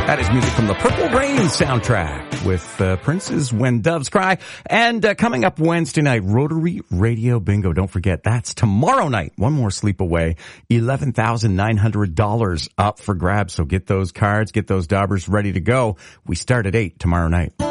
That is music from the Purple Rain soundtrack with Prince's When Doves Cry. And coming up Wednesday night, Rotary Radio Bingo. Don't forget, that's tomorrow night. One more sleep away. $11,900 up for grabs. So get those cards, get those daubers ready to go. We start at 8 tomorrow night.